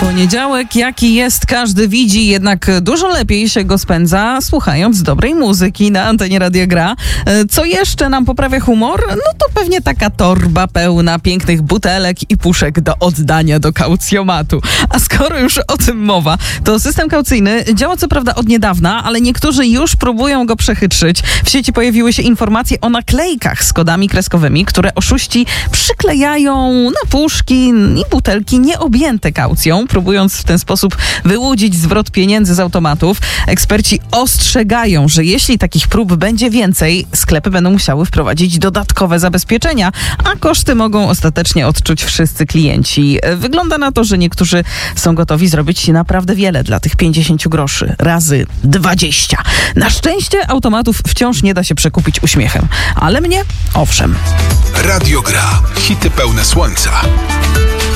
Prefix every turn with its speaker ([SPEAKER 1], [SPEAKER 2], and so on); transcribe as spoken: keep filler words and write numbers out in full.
[SPEAKER 1] Poniedziałek, jaki jest, każdy widzi, jednak dużo lepiej się go spędza, słuchając dobrej muzyki na antenie Radia Gra. Co jeszcze nam poprawia humor? No to pewnie taka torba pełna pięknych butelek i puszek do oddania do kaucjomatu. A skoro już o tym mowa, to system kaucyjny działa co prawda od niedawna, ale niektórzy już próbują go przechytrzyć. W sieci pojawiły się informacje o naklejkach z kodami kreskowymi, które oszuści przyklejają na puszki i butelki nieobjęte kaucją, próbując w ten sposób wyłudzić zwrot pieniędzy z automatów. Eksperci ostrzegają, że jeśli takich prób będzie więcej, sklepy będą musiały wprowadzić dodatkowe zabezpieczenia, a koszty mogą ostatecznie odczuć wszyscy klienci. Wygląda na to, że niektórzy są gotowi zrobić naprawdę wiele dla tych pięćdziesiąt groszy razy dwadzieścia. Na szczęście automatów wciąż nie da się przekupić uśmiechem, ale mnie owszem.
[SPEAKER 2] Radio Gra. Hity pełne słońca.